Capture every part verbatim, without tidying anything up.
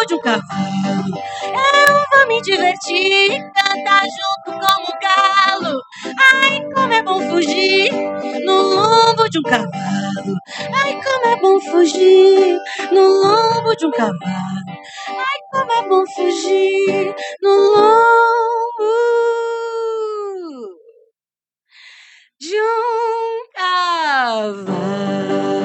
de um cavalo. Eu vou me divertir, cantar junto como um galo. Ai, como é bom fugir no lombo de um cavalo. Ai, como é bom fugir no lombo de um cavalo. Ai, como é bom fugir no lombo de um cavalo.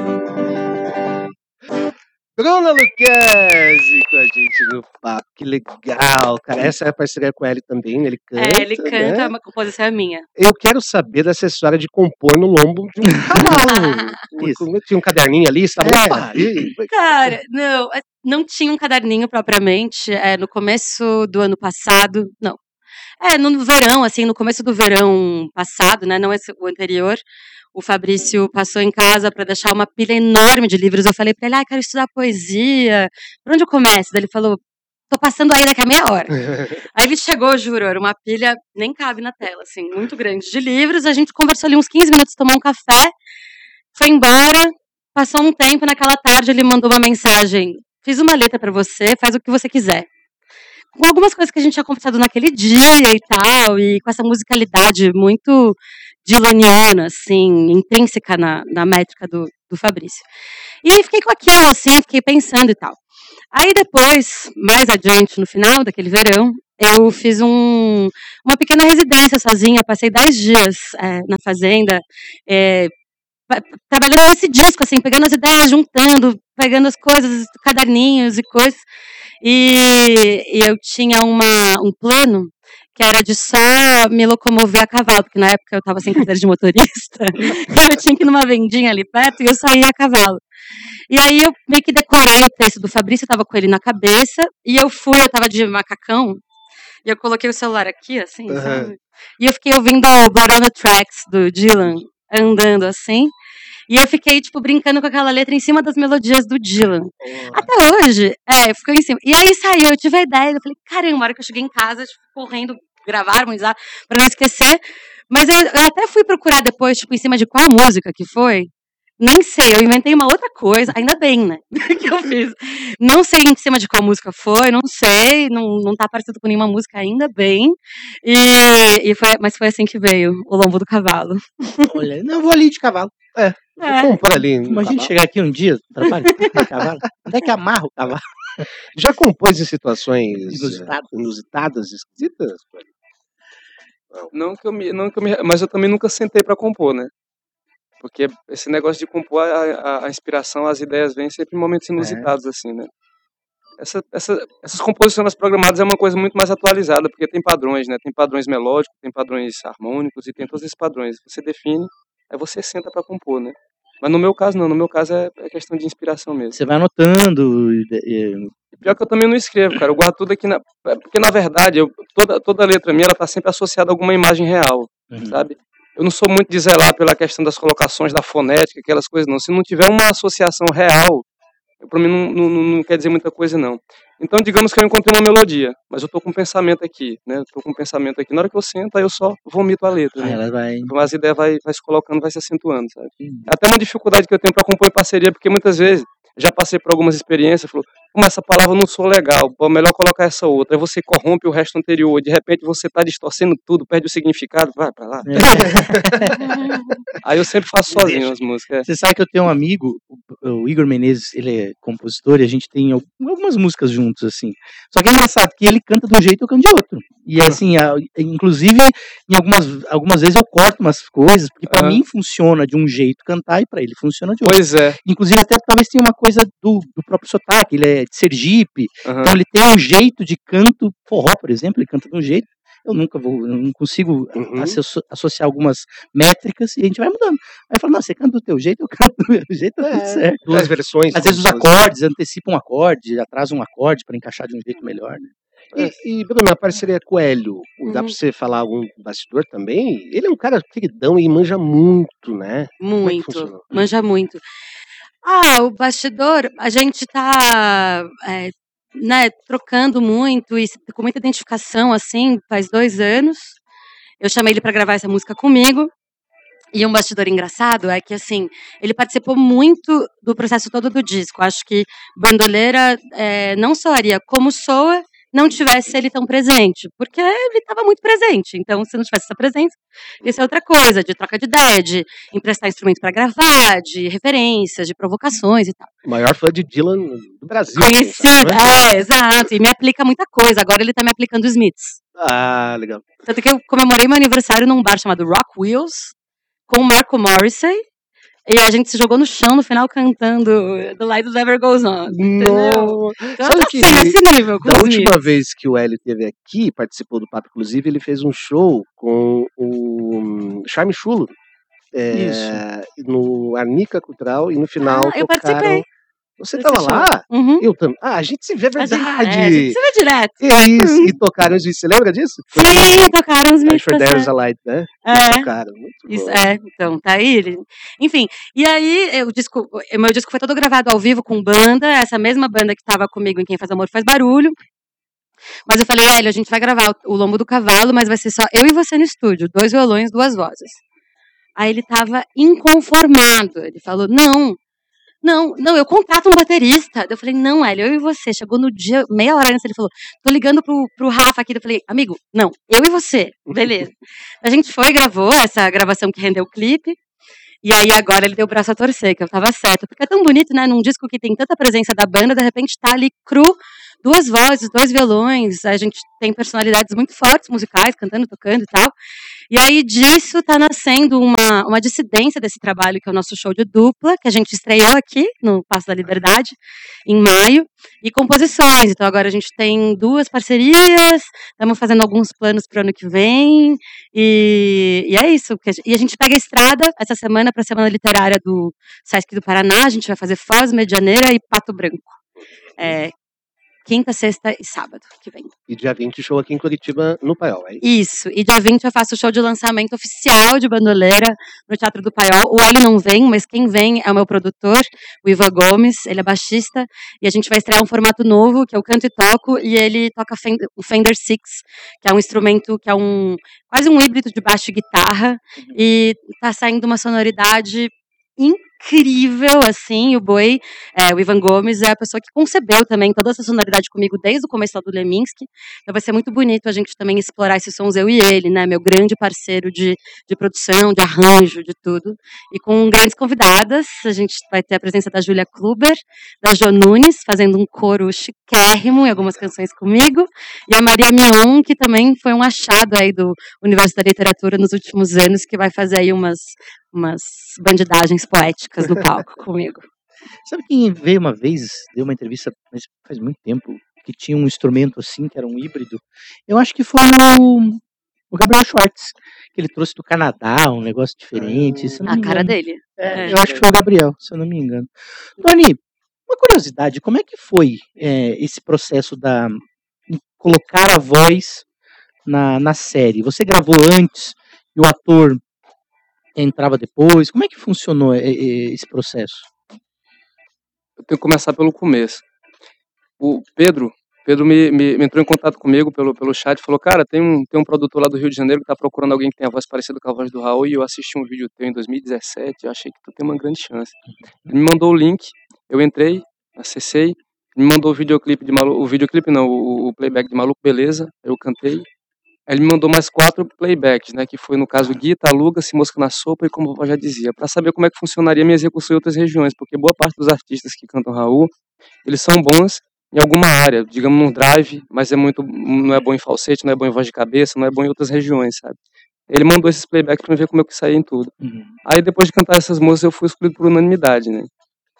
Bruna Lucchesi com a gente no papo, que legal, cara. Essa é a parceria com ele também, ele canta. É, ele canta, né? uma composição é minha. Eu quero saber dessa história de compor no lombo de um cavalo. Isso. Tinha um caderninho ali, estava. É. Opa, e- Cara, não, é, não tinha um caderninho propriamente. É, no começo do ano passado, não. É, no verão, assim, no começo do verão passado, né, não esse, o anterior, o Fabrício passou em casa para deixar uma pilha enorme de livros. Eu falei para ele, ah, quero estudar poesia. Por onde eu começo? Daí ele falou, tô passando aí daqui a meia hora. Aí ele chegou, juro, era uma pilha, nem cabe na tela, assim, muito grande de livros. A gente conversou ali uns quinze minutos, tomou um café, foi embora. Passou um tempo, naquela tarde ele mandou uma mensagem, fiz uma letra para você, faz o que você quiser. Com algumas coisas que a gente tinha conversado naquele dia e tal, e com essa musicalidade muito dilaniana, assim, intrínseca na, na métrica do, do Fabrício. E aí fiquei com aquilo, assim, fiquei pensando e tal. Aí depois, mais adiante, no final daquele verão, eu fiz um, uma pequena residência sozinha, passei dez dias é, na fazenda, é, trabalhando nesse disco, assim, pegando as ideias, juntando, pegando as coisas, caderninhos e coisas. E, e eu tinha uma, um plano que era de só me locomover a cavalo, porque na época eu estava sem carteira de motorista, eu tinha que ir numa vendinha ali perto e eu saía a cavalo. E aí eu meio que decorei o texto do Fabrício, eu estava com ele na cabeça, e eu fui, eu estava de macacão, e eu coloquei o celular aqui, assim, Uhum. sabe? E eu fiquei ouvindo o Blood on the Tracks, do Dylan, andando assim, e eu fiquei, tipo, brincando com aquela letra em cima das melodias do Dylan. Até hoje, é, ficou em cima. E aí saiu, eu tive a ideia, eu falei, caramba, a hora que eu cheguei em casa, tipo, correndo, gravar, harmonizar, pra não esquecer. Mas eu, eu até fui procurar depois, tipo, em cima de qual música que foi. Nem sei, eu inventei uma outra coisa, ainda bem, né, que eu fiz. Não sei em cima de qual música foi, não sei, não, não tá parecido com nenhuma música, ainda bem. E, e foi, mas foi assim que veio, o Lombo do Cavalo. Olha, não, eu vou ali de cavalo. É. Compor ali. no Imagina cavalo. chegar aqui um dia, trabalho de cavalo. Onde é que amarra o cavalo? Já compôs em situações Inusitadas. eh, inusitadas, esquisitas? Não que eu me, não que eu me, mas eu também nunca sentei para compor, né? Porque esse negócio de compor, a, a, a inspiração, as ideias vêm sempre em momentos inusitados, assim, né? Essa, essa, essas composições programadas é uma coisa muito mais atualizada, porque tem padrões, né? Tem padrões melódicos, tem padrões harmônicos e tem todos esses padrões. Você define, aí você senta para compor, né? Mas no meu caso não, no meu caso é, é questão de inspiração mesmo. Você vai anotando. E, e, E pior que eu também não escrevo, cara, eu guardo tudo aqui, na, porque na verdade, eu, toda, toda letra minha, ela tá sempre associada a alguma imagem real, Uhum. sabe? Eu não sou muito de zelar pela questão das colocações, da fonética, aquelas coisas não. Se não tiver uma associação real, para mim não, não, não quer dizer muita coisa não. Então, digamos que eu encontrei uma melodia, mas eu tô com um pensamento aqui, né? Eu tô com um pensamento aqui. Na hora que eu sento, aí eu só vomito a letra, aí né? ela vai. Então as ideias vai, vai se colocando, vai se acentuando, sabe? Uhum. É até uma dificuldade que eu tenho para compor em parceria, porque muitas vezes já passei por algumas experiências, falou, "Pô, mas essa palavra não soa legal, pô, melhor colocar essa outra." Aí você corrompe o resto anterior, de repente você tá distorcendo tudo, perde o significado, vai pra lá. É. Aí eu sempre faço Me sozinho deixa. as músicas. Você sabe que eu tenho um amigo, o o Igor Menezes, ele é compositor e a gente tem al- algumas músicas juntos, assim. Só que é engraçado que ele canta de um jeito e eu canto de outro. E assim, a- inclusive, em algumas, algumas vezes eu corto umas coisas, porque pra Aham. mim funciona de um jeito cantar e pra ele funciona de outro. Pois é. Inclusive, até talvez tenha uma coisa do, do próprio sotaque, ele é de Sergipe, Aham. então ele tem um jeito de canto, forró, por exemplo, ele canta de um jeito, eu nunca vou, eu não consigo Uhum. asso- associar algumas métricas e a gente vai mudando. Aí eu falo, não, você canta do teu jeito, eu canto do meu jeito, tá tudo É, certo. duas versões. Às vezes os duas- acordes antecipam um acorde, atrasam um acorde para encaixar de um jeito melhor, né? E, e Bruno, a parceria com o Hélio, dá Uhum. pra você falar algum bastidor também? Ele é um cara queridão e manja muito, né? Como é que Muito, funcionou? manja muito. Ah, o bastidor, a gente tá, é, né, trocando muito e se- com muita identificação, assim, faz dois anos. Eu chamei ele pra gravar essa música comigo. E um bastidor engraçado é que, assim, ele participou muito do processo todo do disco. Acho que Bandoleira é, não soaria como soa, não tivesse ele tão presente, porque ele estava muito presente. Então, se não tivesse essa presença, isso é outra coisa, de troca de ideia, de emprestar instrumento para gravar, de referências, de provocações e tal. O maior fã de Dylan do Brasil. Conhecido, é, exato. E me aplica muita coisa. Agora ele tá me aplicando os Smiths. Ah, legal. Tanto que eu comemorei meu aniversário num bar chamado Rock Wheels, com o Marco Morrissey, e a gente se jogou no chão no final cantando The Light Never Goes On, entendeu? Então, Sabe assim, que nesse nível. Com da os última Smiths. vez que o Hélio esteve aqui, participou do Papo, inclusive, ele fez um show com o Charme Chulo, é, no Arnica Cultural, e no final Ah, eu tocaram... participei. Você desse tava show. lá? Uhum. Eu também. Ah, a gente se vê, é A gente, verdade. é, a gente se vê direto. É isso, e tocaram os Smiths. Você lembra disso? Sim, tocaram os Acho Smiths. que foi tá There's a certo. Light, né? É. Eles tocaram, muito Isso, bom. é, então, tá aí. Ele... Enfim, e aí o disco, o meu disco foi todo gravado ao vivo com banda, essa mesma banda que tava comigo em Quem Faz Amor Faz Barulho. Mas eu falei, Hélio, a gente vai gravar o Lombo do Cavalo, mas vai ser só eu e você no estúdio, dois violões, duas vozes. Aí ele tava inconformado, ele falou, não, não, não, eu contrato um baterista. Eu falei, não, Hélio, eu e você. Chegou no dia, meia hora antes, ele falou, tô ligando pro, pro Rafa aqui. Eu falei, amigo, não, eu e você, beleza. A gente foi, gravou essa gravação que rendeu o clipe. E aí agora ele deu o braço a torcer, que eu tava certa. Porque é tão bonito, né, num disco que tem tanta presença da banda, de repente tá ali cru, duas vozes, dois violões, a gente tem personalidades muito fortes musicais, cantando, tocando e tal. E aí disso tá nascendo uma, uma dissidência desse trabalho, que é o nosso show de dupla, que a gente estreou aqui no Paço da Liberdade, em maio, e composições. Então agora a gente tem duas parcerias, estamos fazendo alguns planos pro ano que vem, e, e é isso. E a gente pega a estrada essa semana para a Semana Literária do Sesc do Paraná, a gente vai fazer Foz, Medianeira e Pato Branco. É, quinta, sexta e sábado que vem. E dia vinte, show aqui em Curitiba, no Paiol, é isso? Isso, e dia vinte eu faço o show de lançamento oficial de Bandoleira no Teatro do Paiol. O Hélio não vem, mas quem vem é o meu produtor, o Ivan Gomes, ele é baixista, e a gente vai estrear um formato novo, que é o Canto e Toco, e ele toca Fender, o Fender Six, que é um instrumento que é um quase um híbrido de baixo e guitarra, e tá saindo uma sonoridade incrível, assim. O Boi, é, o Ivan Gomes, é a pessoa que concebeu também toda essa sonoridade comigo desde o começo lá do Leminski. Então vai ser muito bonito a gente também explorar esses sons, eu e ele, né, meu grande parceiro de, de produção, de arranjo, de tudo, e com grandes convidadas. A gente vai ter a presença da Júlia Kluber, da Jo Nunes, fazendo um coro chiquérrimo em algumas canções comigo, e a Maria Mion, que também foi um achado aí do universo da literatura nos últimos anos, que vai fazer aí umas umas bandidagens poéticas no palco comigo. Sabe quem veio uma vez, deu uma entrevista, mas faz muito tempo, que tinha um instrumento assim, que era um híbrido? Eu acho que foi o, o Gabriel Schwartz, que ele trouxe do Canadá, um negócio diferente. Se eu não A me cara engano. dele. É, eu acho que foi o Gabriel, se eu não me engano. Tony, uma curiosidade, como é que foi é, esse processo da colocar a voz na, na série? Você gravou antes e o ator entrava depois? Como é que funcionou esse processo? Eu tenho que começar pelo começo. O Pedro, Pedro me, me, me entrou em contato comigo pelo, pelo chat e falou, cara, tem um, tem um produtor lá do Rio de Janeiro que está procurando alguém que tem a voz parecida com a voz do Raul, e eu assisti um vídeo teu em dois mil e dezessete, eu achei que tu tem uma grande chance. Ele me mandou o link, eu entrei, acessei, me mandou o videoclipe de Maluco, o videoclipe não, o, o playback de Maluco Beleza, eu cantei. Aí ele me mandou mais quatro playbacks, né, que foi no caso Guita, Aluga-se, Mosca na Sopa e Como a Vovó Já Dizia, para saber como é que funcionaria a minha execução em outras regiões, porque boa parte dos artistas que cantam Raul, eles são bons em alguma área, digamos num drive, mas é muito, não é bom em falsete, não é bom em voz de cabeça, não é bom em outras regiões, sabe? Ele mandou esses playbacks para ver como é que saía em tudo. Uhum. Aí depois de cantar essas músicas eu fui escolhido por unanimidade, né?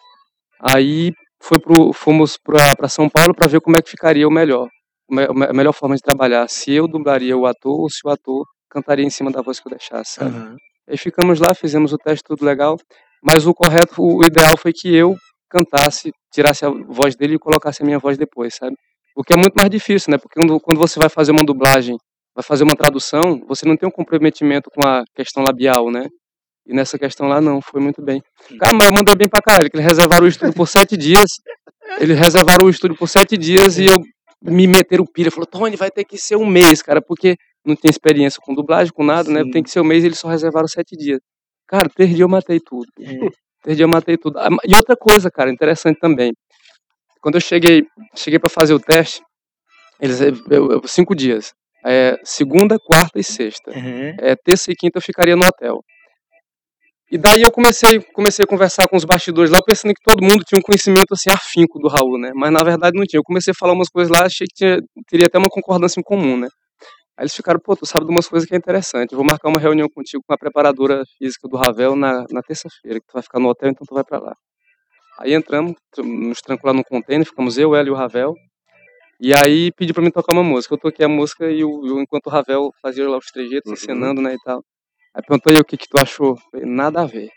Aí foi pro, fomos para São Paulo para ver como é que ficaria o melhor. A melhor forma de trabalhar, se eu dublaria o ator ou se o ator cantaria em cima da voz que eu deixasse, sabe? Uhum. Aí ficamos lá, fizemos o teste, tudo legal, mas o correto, o ideal foi que eu cantasse, tirasse a voz dele e colocasse a minha voz depois, sabe? O que é muito mais difícil, né? Porque quando, quando você vai fazer uma dublagem, vai fazer uma tradução, você não tem um comprometimento com a questão labial, né? E nessa questão lá não, foi muito bem. Cara, mas eu mandei bem pra caralho, que eles reservaram o estúdio por sete dias, eles reservaram o estúdio por sete dias e eu me meteram pilha, falou, Tony, vai ter que ser um mês, cara, porque não tem experiência com dublagem, com nada, Sim. né, tem que ser um mês e eles só reservaram sete dias. Cara, perdi, eu matei tudo. É. Perdi, eu matei tudo. Ah, E outra coisa, cara, interessante também. Quando eu cheguei, cheguei para fazer o teste, eles, eu, eu- cinco dias. É, segunda, quarta e sexta. Uhum. É, terça e quinta eu ficaria no hotel. E daí eu comecei, comecei a conversar com os bastidores lá, pensando que todo mundo tinha um conhecimento assim afinco do Raul, né? Mas na verdade não tinha. Eu comecei a falar umas coisas lá, achei que tinha, teria até uma concordância em comum, né? Aí eles ficaram, pô, tu sabe de umas coisas que é interessante. Eu vou marcar uma reunião contigo com a preparadora física do Ravel na, na terça-feira, que tu vai ficar no hotel, então tu vai pra lá. Aí entramos, tr- nos trancamos lá no container, ficamos eu, ela e o Ravel. E aí pedi pra mim tocar uma música. Eu toquei a música e o, eu, enquanto o Ravel fazia lá os trejeitos, Uhum. encenando, né, e tal. Aí perguntou aí o que que tu achou. Eu falei, nada a ver.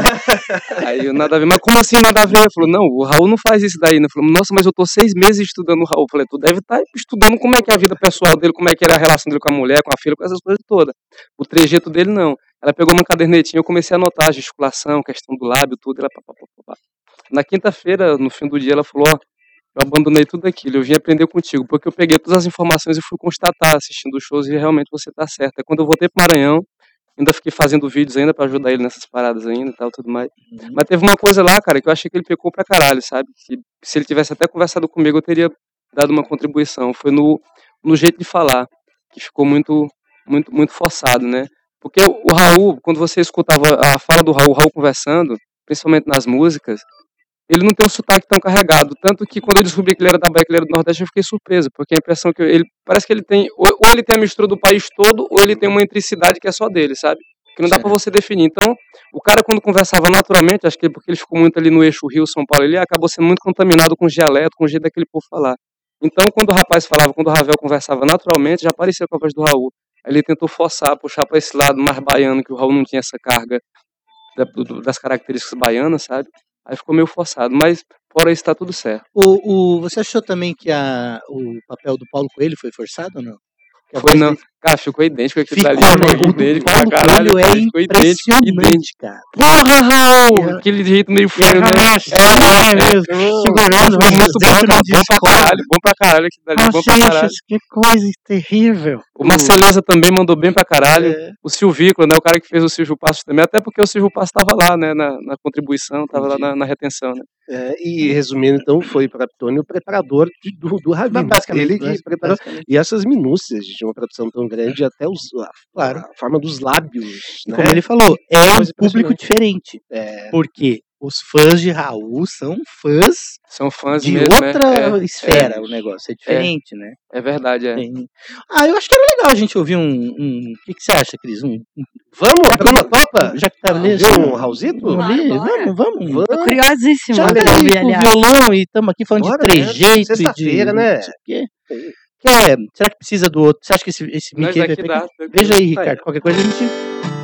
Aí eu, nada a ver. Mas como assim nada a ver? Ele falou, não, o Raul não faz isso daí. Né? Eu falei, nossa, mas eu tô seis meses estudando o Raul. Eu falei, tu deve estar estudando como é que é a vida pessoal dele, como é que era a relação dele com a mulher, com a filha, com essas coisas todas. O trejeito dele, não. Ela pegou uma cadernetinha, eu comecei a anotar a gesticulação, questão do lábio, tudo. Ela, pá, pá, pá, pá, pá. Na quinta-feira, no fim do dia, ela falou, ó, eu abandonei tudo aquilo, eu vim aprender contigo, porque eu peguei todas as informações e fui constatar assistindo os shows e realmente você tá certo. Aí quando eu voltei pro Maranhão, ainda fiquei fazendo vídeos ainda pra ajudar ele nessas paradas ainda e tal, tudo mais. Uhum. Mas teve uma coisa lá, cara, que eu achei que ele pecou pra caralho, sabe? Que se ele tivesse até conversado comigo, eu teria dado uma contribuição. Foi no, no jeito de falar, que ficou muito, muito, muito forçado, né? Porque o, o Raul, quando você escutava a fala do Raul, o Raul conversando, principalmente nas músicas, ele não tem um sotaque tão carregado. Tanto que quando eu descobri que ele era da Bahia, que ele era do Nordeste, eu fiquei surpreso, porque a impressão que eu- ele parece que ele tem, ou, ou ele tem a mistura do país todo, ou ele tem uma intricidade que é só dele, sabe? Que não dá Certo. pra você definir. Então, o cara quando conversava naturalmente, acho que porque ele ficou muito ali no eixo Rio-São Paulo, ele acabou sendo muito contaminado com o dialeto, com o jeito daquele povo falar. Então, quando o rapaz falava, quando o Ravel conversava naturalmente, já parecia com a voz do Raul. Aí ele tentou forçar, puxar pra esse lado mais baiano, que o Raul não tinha essa carga da- do- das características baianas, sabe? Aí ficou meio forçado, mas fora isso tá tudo certo. O, o, você achou também que a, o papel do Paulo Coelho foi forçado ou não? Que a Foi voz não. dele- Cara, ficou idêntico aquilo Ficou, dali. né? Ficou O do idêntico Paulo pra caralho, Coelho é cara, ficou idêntico, idêntico. impressionante, cara. Porra, Raul! E a- Aquele jeito meio E a feio, né? cabeça, É, é, mesmo, Ficou segurando ficou muito bom, dentro cara. do Bom pra Discord. caralho, bom pra caralho aquilo dali, bom pra caralho. Gente, que coisa terrível. O Marceleza também mandou bem pra caralho. É. O Silvícola, né? O cara que fez o Silvio Passos também. Até porque o Silvio Passos tava lá, né? Na, na contribuição, tava lá Entendi. na, na retenção, né? É, e resumindo, então, foi para Antônio o preparador de- do, do Ravino. Basicamente, Ele que basic- preparou. basicamente. E essas minúcias de uma produção tão grande, até os, a, Claro. a forma dos lábios, E né? como ele falou, é um Coisa público impressionante. diferente. É, Porque os fãs de Raul são fãs São fãs de mesmo, outra né? esfera. É, O negócio é diferente, né? é, é verdade, é. Tem- Ah, eu acho que era legal a gente ouvir um. um... O que, que você acha, Cris? Um... um- vamos, a turma topa? Já que tá ali. Viu um Raulzito? um ali, Claro, bora. vamos, vamos. Vamos. Tô curiosíssima Já pra tá ouvir, aí com o aliás. violão e estamos aqui falando Bora, de trejeito. né? Sexta-feira, de... né? não sei o quê. Quer, será que precisa do outro? Você acha que esse, esse Nós mic aí vai daqui ficar? dá. Veja aí, Tá Ricardo. Qualquer coisa a gente